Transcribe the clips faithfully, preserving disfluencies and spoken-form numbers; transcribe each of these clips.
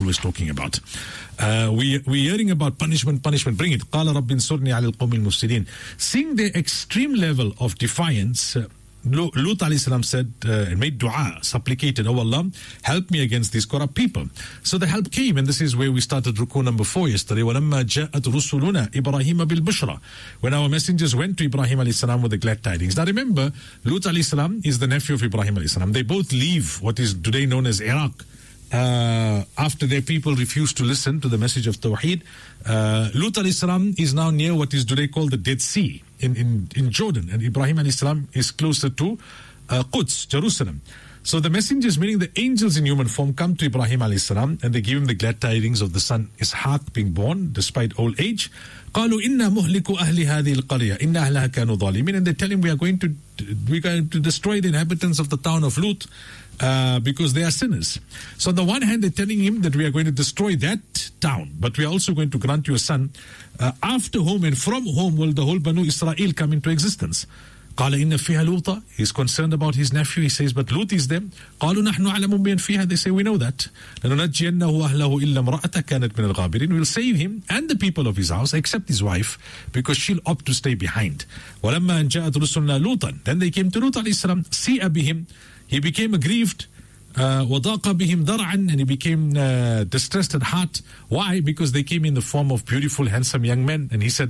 was talking about. Uh, we, we're hearing about punishment, punishment, bring it. قَالَ رَبِّ انصُرْنِي عَلَى الْقَوْمِ الْمُفْسِدِينَ. Seeing their extreme level of defiance, uh, Lut alayhi salam said, uh, made dua, supplicated, oh Allah, help me against these corrupt people. So the help came, and this is where we started ruku number four yesterday. وَلَمَّا جَاءَتْ رُسُلُنَا إِبْرَاهِيمَ بِالْبُشْرَى. When our messengers went to Ibrahim alayhi salam with the glad tidings. Now remember, Lut alayhi salam is the nephew of Ibrahim alayhi salam. They both leave what is today known as Iraq. Uh, after their people refused to listen to the message of Tawheed, uh, Lut alayhi salam is now near what is today called the Dead Sea in, in, in Jordan, and Ibrahim alayhi salam is closer to uh, Quds, Jerusalem. So the messengers, meaning the angels in human form, come to Ibrahim alayhi salam and they give him the glad tidings of the son Ishaq being born despite old age. قالوا إنا مهلك أهل هذه القرية إن أهلها كانوا ظالمين. And they tell him we are going to we are going to destroy the inhabitants of the town of Lut uh, because they are sinners. So on the one hand they're telling him that we are going to destroy that town, but we are also going to grant you a son uh, after whom and from whom will the whole Banu Israel come into existence. قال إن فيها لوطا. He's concerned about his nephew. He says, but Lut is them. قالوا نحن أعلم بمن فيها. They say, we know that. لننجينه وأهله إلا امرأته كانت من الغابرين. We'll save him and the people of his house except his wife because she'll opt to stay behind. ولما أن جاءت رسلنا لوطا. Then they came to Lut alayhi salam. سيء بهم. He became aggrieved. Uh, وضاق بهم ذرعا. And he became uh, distressed at heart. Why? Because they came in the form of beautiful, handsome young men. And he said,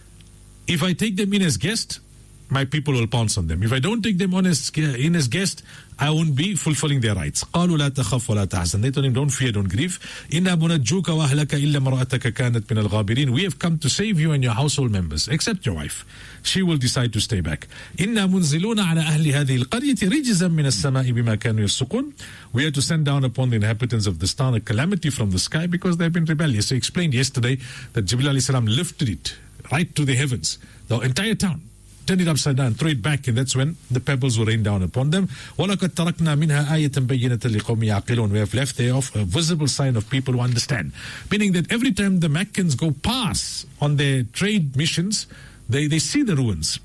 if I take them in as guests, my people will pounce on them. If I don't take them on as, in as guest, I won't be fulfilling their rights. قالوا لا تخف ولا تحزن. They told him, don't fear, don't grieve. إنا منجوك وأهلك إلا امرأتك كانت من الغابرين. We have come to save you and your household members, except your wife. She will decide to stay back. إنا منزلون على أهل هذه القرية رجزا من السماء بما كانوا يفسقون. We are to send down upon the inhabitants of this town a calamity from the sky because they have been rebellious. So I explained yesterday that Jibril alayhi salam lifted it right to the heavens, the entire town. Turn it upside down, throw it back, and that's when the pebbles will rain down upon them. وَلَقَدْ تَرَكْنَا مِنْهَا آيَةً بَيِّنَةً لِقَوْمِ يَعْقِلُونَ. We have left thereof a visible sign of people who understand. Meaning that every time the Meccans go past on their trade missions, they, they see the ruins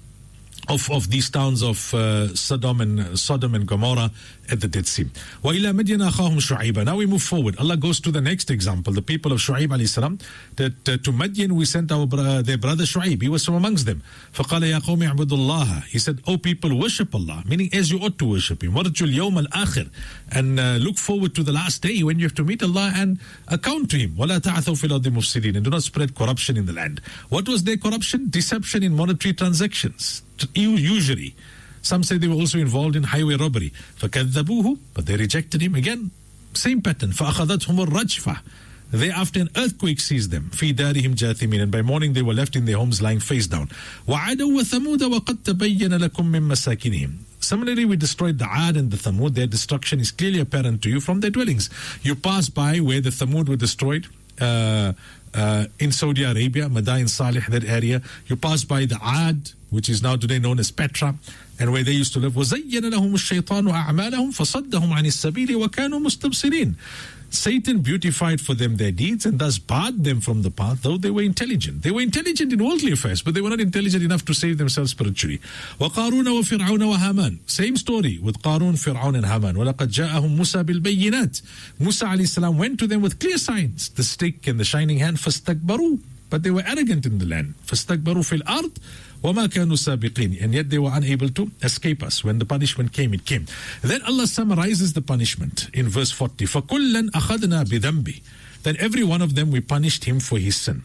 of, of these towns of uh, Sodom and Sodom and Gomorrah at the Dead Sea. وَإِلَى مَدْيَنَ أَخَاهُمْ شُعَيْبًا. Now we move forward. Allah goes to the next example, the people of Shu'aib alayhi salam. That uh, to Madian we sent our uh, their brother Shu'aib. He was from amongst them. فَقَالَ يَا قَوْمِ اعْبُدُوا اللَّهَ. He said, oh people, worship Allah, meaning as you ought to worship Him. وَرْجُوا الْيَوْمَ الْآخِرِ. And uh, look forward to the last day when you have to meet Allah and account to Him. وَلَا تَعْثَوْا فِي الْأَرْضِ مُفْسِدِينَ. And do not spread corruption in the land. What was their corruption? Deception in monetary transactions. Usury. Some say they were also involved in highway robbery. فَكَذَّبُوهُ. But they rejected him. Again, same pattern. فَأَخَذَتْهُمُ الرَّجْفَةِ. Thereafter an earthquake seized them. فِي دَارِهِمْ جَاثِمِينَ. And by morning they were left in their homes lying face down. وَعَادَوْا وَثَمُودَ وَقَدْ تَبَيَّنَ لَكُم مِّن مَّسَاكِنِهِمْ. Similarly, we destroyed the Aad and the Thamud. Their destruction is clearly apparent to you from their dwellings. You pass by where the Thamud were destroyed, uh, uh, in Saudi Arabia, Madain Salih, that area. You pass by the Aad, which is now today known as Petra, and where they used to live. وَزَيَّنَ لَهُمُ الشَّيْطَانُ أَعْمَالَهُم فَصَدَّهُم عَنِ السَّبِيلِ وَكَانُوا مُسْتَبْصِرِينَ. Satan beautified for them their deeds and thus barred them from the path, though they were intelligent. They were intelligent in worldly affairs, but they were not intelligent enough to save themselves spiritually. وَقَارُونَ وَفِرْعَوْنَ وَهَامَانَ. Same story with Qarun, Fir'aun and Haman. وَلَقَدْ جَاءَهُم مُوسَى بِالْبَيِّنَاتِ. Musa alayhi salam went to them with clear signs, the stick and the shining hand. فَاسْتَكْبَرُوا. But they were arrogant in the land. فَاسْتَكْبَرُوا فِي الْأَرْضِ وَمَا كَانُوا سَابِقِينَ. And yet they were unable to escape us. When the punishment came, it came. Then Allah summarizes the punishment in verse forty. فَكُلًّا أَخَذْنَا بِذَنْبِهِ. Then every one of them we punished him for his sin.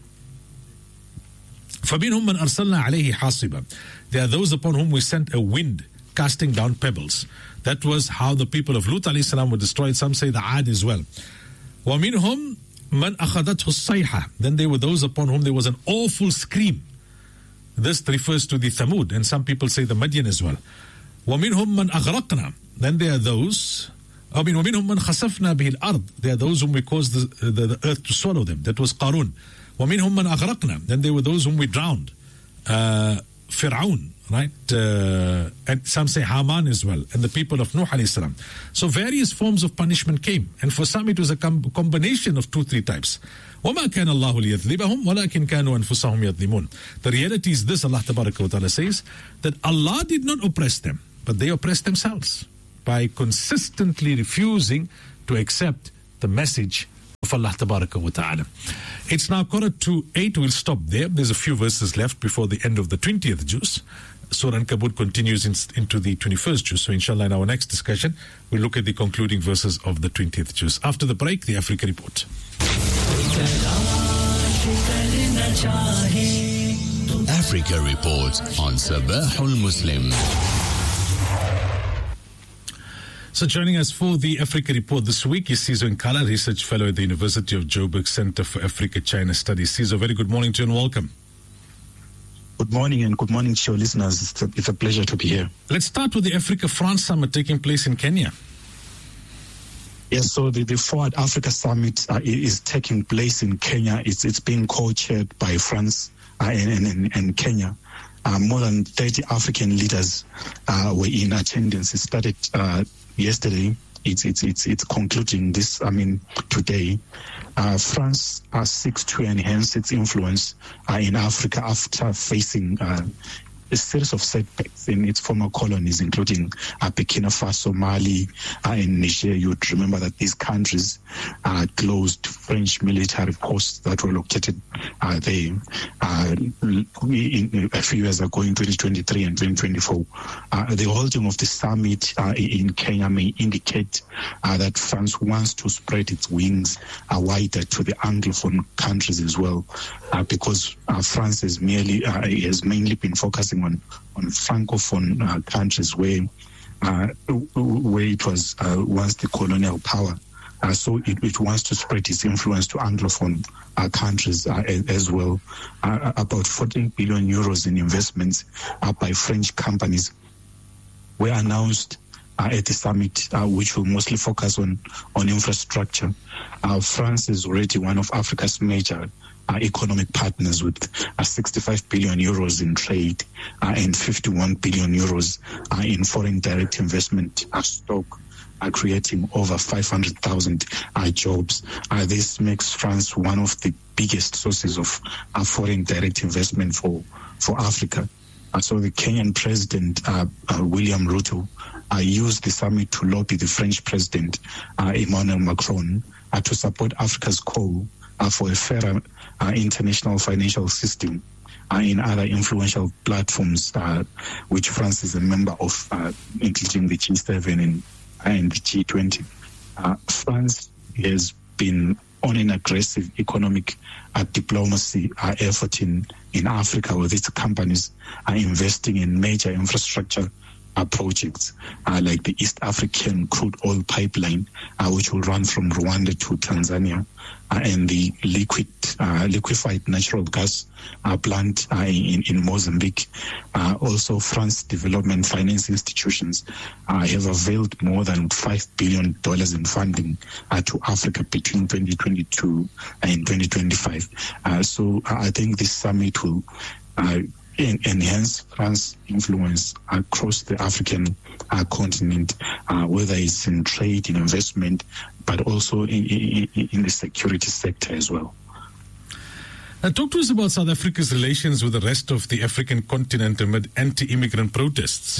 فَمِنْهُمْ مَنْ أَرْسَلْنَا عَلَيْهِ حَاصِبًا. There are those upon whom we sent a wind casting down pebbles. That was how the people of Lut alayhi salam were destroyed. Some say the Aad as well. وَمِنْهُمْ مَنْ أَخَذَتْهُ الصَّيْحَةُ. Then there were those upon whom there was an awful scream. This refers to the Thamud, and some people say the Madian as well. وَمِنْهُمْ مَنْ أَغْرَقْنَا. Then there are those, I mean, وَمِنْهُمْ مَنْ خَسَفْنَا بِهِ الْأَرْضِ. There are those whom we caused the, the, the earth to swallow them. That was Qarun. وَمِنْهُمْ مَنْ أَغْرَقْنَا. Then there were those whom we drowned. Uh, Fir'aun, right? Uh, and some say Haman as well, and the people of Nuh alayhi salam. So various forms of punishment came, and for some it was a com- combination of two, three types. وَمَا كَانَ اللَّهُ لِيَذْلِبَهُمْ وَلَكِنْ كَانُوا أَنفُسَهُمْ يَظْلِمُونَ. The reality is this, Allah Tabaraka wa Ta'ala says, that Allah did not oppress them, but they oppressed themselves by consistently refusing to accept the message of Allah Tabaraka wa Ta'ala. It's now quarter to eight. We'll stop there. There's a few verses left before the end of the twentieth juz. Surah Ankabut continues in, into the twenty-first juz. So inshallah, in our next discussion, we'll look at the concluding verses of the twentieth juz. After the break, the Africa Report. Africa Report on Sabahul Muslim. So joining us for the Africa Report this week is Sizo Nkala, Research Fellow at the University of Joburg Center for Africa-China Studies. Sizo, very good morning to you and welcome. Good morning and good morning to your listeners. It's a, it's a pleasure to be here. Let's start with the Africa-France Summit taking place in Kenya. Yes, so the, the Forward Africa Summit uh, is taking place in Kenya. It's it's being co-chaired by France uh, and, and, and Kenya. Uh, more than thirty African leaders uh, were in attendance. It started uh, yesterday. It's it's it's it's concluding this. I mean, today, uh, France uh, seeks to enhance its influence uh, in Africa after facing uh, a series of setbacks in its former colonies, including uh, Burkina Faso, Mali, uh, and Niger. You would remember that these countries uh, closed French military posts that were located uh, there uh, in, a few years ago in twenty twenty-three and twenty twenty-four. Uh, the holding of the summit uh, in Kenya may indicate uh, that France wants to spread its wings uh, wider to the Anglophone countries as well, uh, because uh, France has merely uh, has mainly been focusing on on francophone uh, countries where uh, where it was uh, once the colonial power. Uh, so it, it wants to spread its influence to anglophone uh, countries uh, as, as well. Uh, about fourteen billion euros in investments uh, by French companies were announced uh, at the summit, uh, which will mostly focus on on infrastructure. Uh, France is already one of Africa's major Uh, economic partners with uh, sixty-five billion euros in trade uh, and fifty-one billion euros uh, in foreign direct investment uh, stock, uh, creating over five hundred thousand uh, jobs. Uh, this makes France one of the biggest sources of uh, foreign direct investment for, for Africa. Uh, so the Kenyan president, uh, uh, William Ruto, uh, used the summit to lobby the French president, uh, Emmanuel Macron, uh, to support Africa's call Uh, for a fairer uh, international financial system uh, in other influential platforms, uh, which France is a member of, uh, including the G seven and, and the G twenty. Uh, France has been on an aggressive economic uh, diplomacy uh, effort in, in Africa, with its companies uh, investing in major infrastructure Uh, projects uh, like the East African crude oil pipeline, uh, which will run from Rwanda to Tanzania, uh, and the liquid uh, liquefied natural gas uh, plant uh, in, in Mozambique. Uh, also, France development finance institutions uh, have availed more than five billion dollars in funding uh, to Africa between twenty twenty-two and twenty twenty-five. Uh, so I think this summit will uh, enhance France's influence across the African uh, continent, uh, whether it's in trade, in investment, but also in, in, in the security sector as well. Now, talk to us about South Africa's relations with the rest of the African continent amid anti-immigrant protests.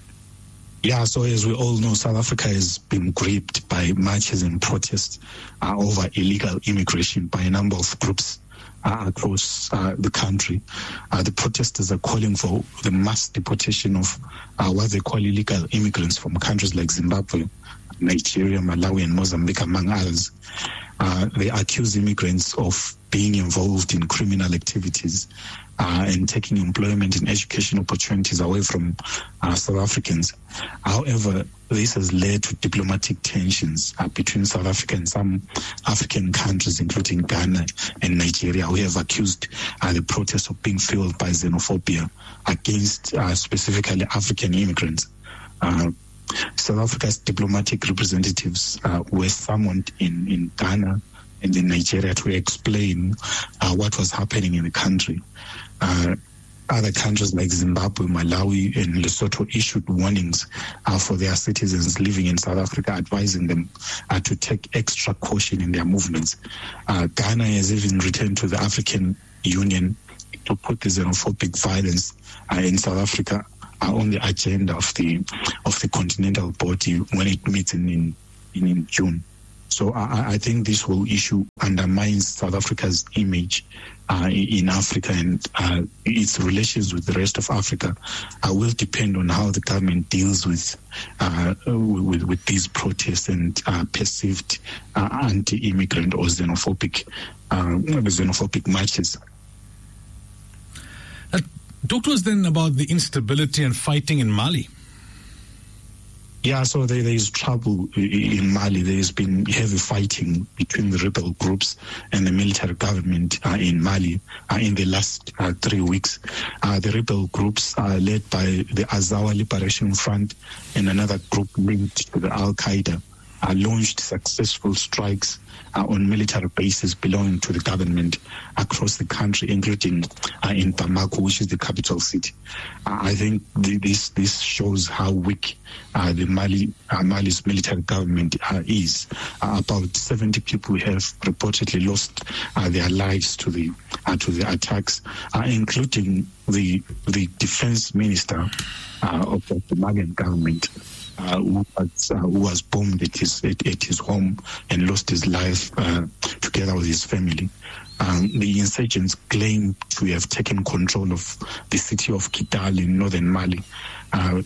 Yeah, so as we all know, South Africa has been gripped by marches and protests uh, over illegal immigration by a number of groups Uh, across uh, the country. Uh, the protesters are calling for the mass deportation of uh, what they call illegal immigrants from countries like Zimbabwe, Nigeria, Malawi, and Mozambique, among others. Uh, they accuse immigrants of being involved in criminal activities uh, and taking employment and education opportunities away from uh, South Africans. However, this has led to diplomatic tensions uh, between South Africa and some African countries, including Ghana and Nigeria, who have accused uh, the protests of being fueled by xenophobia against uh, specifically African immigrants. Uh, South Africa's diplomatic representatives uh, were summoned in, in Ghana and in Nigeria to explain uh, what was happening in the country. Uh, Other countries like Zimbabwe, Malawi, and Lesotho issued warnings uh, for their citizens living in South Africa, advising them uh, to take extra caution in their movements. Uh, Ghana has even returned to the African Union to put the xenophobic violence uh, in South Africa uh, on the agenda of the of the continental body when it meets in in, in June. So I, I think this whole issue undermines South Africa's image uh, in Africa, and uh, its relations with the rest of Africa uh, will depend on how the government deals with uh, with, with these protests and uh, perceived uh, anti-immigrant or xenophobic uh, xenophobic marches. Uh, talk to us then about the instability and fighting in Mali. Yeah, so there, there is trouble in Mali. There has been heavy fighting between the rebel groups and the military government uh, in Mali uh, in the last uh, three weeks. Uh, the rebel groups are led by the Azawad Liberation Front and another group linked to the Al-Qaeda uh, launched successful strikes uh, on military bases belonging to the government across the country, including uh, in Bamako, which is the capital city. Uh, I think the, this this shows how weak uh, the Mali uh, Mali's military government uh, is. Uh, about seventy people have reportedly lost uh, their lives to the uh, to the attacks, uh, including the the defense minister uh, of the Malian government. Uh, who, was, uh, who was bombed at his at, at his home and lost his life uh, together with his family. Um, the insurgents claim to have taken control of the city of Kidal in northern Mali. Uh,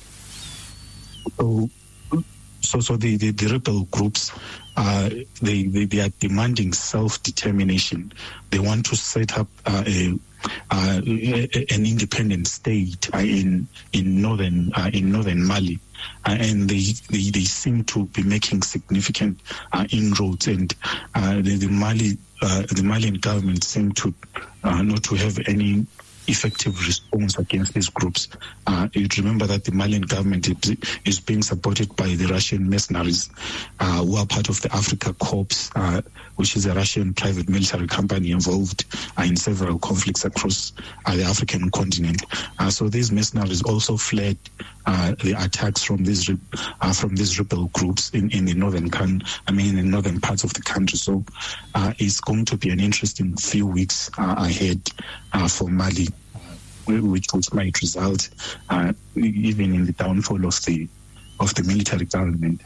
so, so, so the, the, the rebel groups, uh, they, they they are demanding self-determination. They want to set up uh, a Uh, an independent state uh, in in northern uh, in northern Mali, uh, and they, they they seem to be making significant uh, inroads, and uh, the, the Mali uh, the Malian government seem to uh, not to have any effective response against these groups. Uh, you remember that the Malian government is being supported by the Russian mercenaries uh, who are part of the Africa Corps, uh, which is a Russian private military company involved uh, in several conflicts across uh, the African continent. Uh, so these mercenaries also fled uh, the attacks from these uh, from these rebel groups in, in the northern can I mean in the northern parts of the country. So uh, it's going to be an interesting few weeks uh, ahead uh, for Mali, which which might result uh, even in the downfall of the of the military government.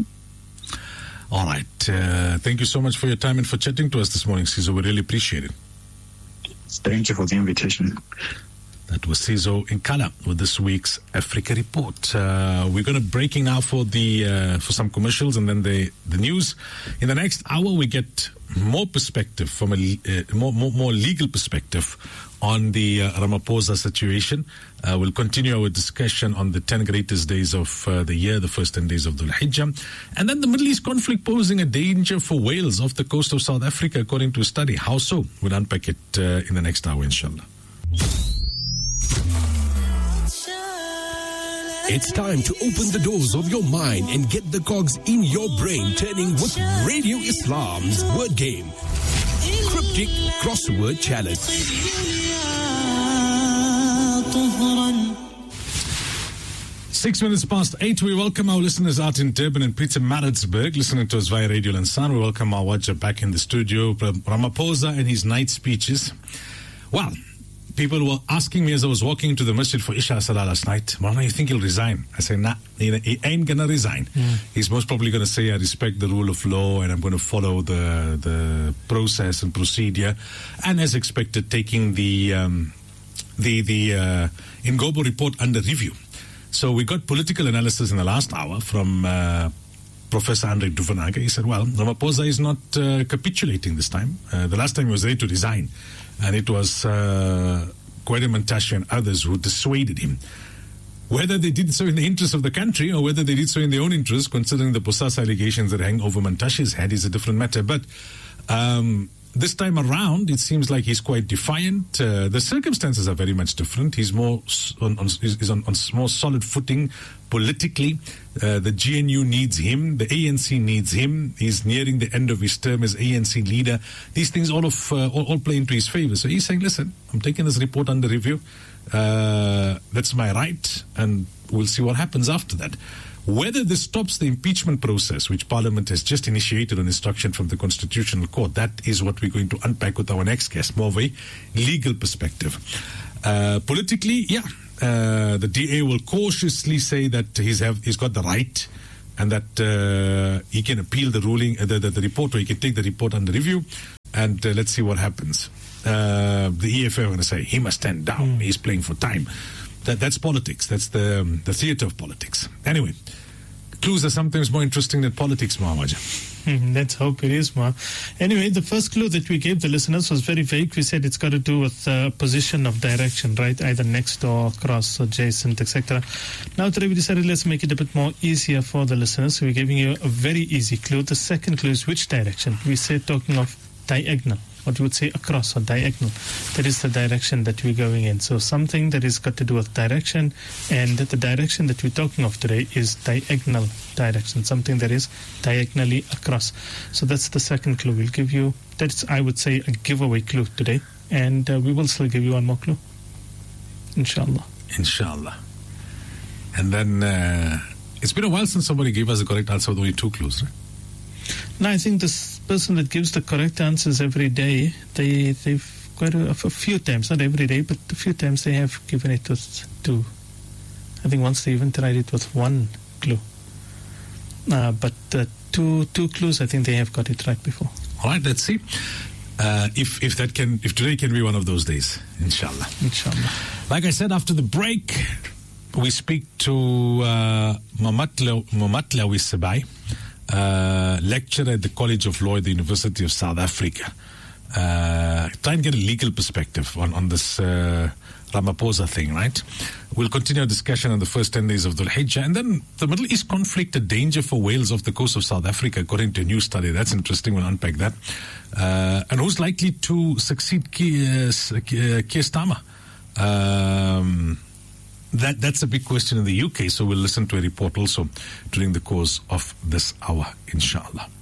All right. Uh, thank you so much for your time and for chatting to us this morning, Sizo. We really appreciate it. Thank you for the invitation. That was Sizo Nkala with this week's Africa Report. Uh, we're going to breaking now for the uh, for some commercials and then the the news. In the next hour, we get more perspective from a uh, more, more more legal perspective on the uh, Ramaphosa situation. Uh, we'll continue our discussion on the ten greatest days of uh, the year, the first ten days of Dhul Hijjah. And then the Middle East conflict posing a danger for whales off the coast of South Africa, according to a study. How so? We'll unpack it uh, in the next hour, inshallah. It's time to open the doors of your mind and get the cogs in your brain turning with Radio Islam's Word Game. Cryptic Crossword Challenge. Six minutes past eight, we welcome our listeners out in Durban and Pietermaritzburg, listening to us via Radio Lansan. We welcome our Wajah back in the studio, Ramaphosa and his night speeches. Well, people were asking me as I was walking into the masjid for Isha Salah last night, Mama, you think he'll resign? I said, nah, he, he ain't going to resign. Mm. He's most probably going to say, I respect the rule of law and I'm going to follow the the process and procedure. And as expected, taking the um, the the uh, Ngobo report under review. So we got political analysis in the last hour from uh, Professor Andre Duvenage. He said, well, Ramaphosa is not uh, capitulating this time. Uh, the last time he was ready to resign. And it was uh, Gwede Mantashe and others who dissuaded him. Whether they did so in the interest of the country or whether they did so in their own interest, considering the Bosasa allegations that hang over Mantashe's head, is a different matter. But um, this time around, it seems like he's quite defiant. Uh, the circumstances are very much different. He's more on, on, is on, on more solid footing politically. Uh, the G N U needs him. The A N C needs him. He's nearing the end of his term as A N C leader. These things all of uh, all, all play into his favor. So he's saying, listen, I'm taking this report under review. Uh, that's my right, and we'll see what happens after that. Whether this stops the impeachment process, which Parliament has just initiated on instruction from the Constitutional Court, that is what we're going to unpack with our next guest, more of a legal perspective. Uh, politically, yeah, uh, the D A will cautiously say that he's, have, he's got the right and that uh, he can appeal the ruling, uh, the, the, the report, or he can take the report under review, and uh, let's see what happens. Uh, the E F A are going to say he must stand down. Mm. He's playing for time. That, that's politics. That's the um, the theatre of politics. Anyway, clues are sometimes more interesting than politics, Muhammad. Mm, let's hope it is, Ma. Anyway, the first clue that we gave the listeners was very vague. We said it's got to do with uh, position of direction, right? Either next door, across, adjacent, et cetera. Now today we decided let's make it a bit more easier for the listeners. So we're giving you a very easy clue. The second clue is which direction? We said talking of diagonal. What you would say across or diagonal. That is the direction that we're going in. So something that is got to do with direction, and the direction that we're talking of today is diagonal direction, something that is diagonally across. So that's the second clue we'll give you. That's, I would say, a giveaway clue today, and uh, we will still give you one more clue. Inshallah. Inshallah. And then uh, it's been a while since somebody gave us the correct answer with only two clues, right? No, I think this person that gives the correct answers every day, they, they've quite a, a few times, not every day, but a few times they have given it with two. I think once they even tried it with one clue. Uh, but uh, two two clues, I think they have got it right before. All right, let's see. Uh, if if that can, if today can be one of those days, inshallah. Inshallah. Like I said, after the break, we speak to uh, Mamatla Mamatlawi Sabai, Uh, lecturer at the College of Law at the University of South Africa. Uh, try and get a legal perspective on, on this uh, Ramaphosa thing, right? We'll continue our discussion on the first ten days of Dhul Hijjah, and then the Middle East conflict, a danger for whales off the coast of South Africa, according to a new study. That's interesting. We'll unpack that. Uh, and who's likely to succeed Keir, uh, Keir Starmer? Um, That that's a big question in the U K, so we'll listen to a report also during the course of this hour, inshallah.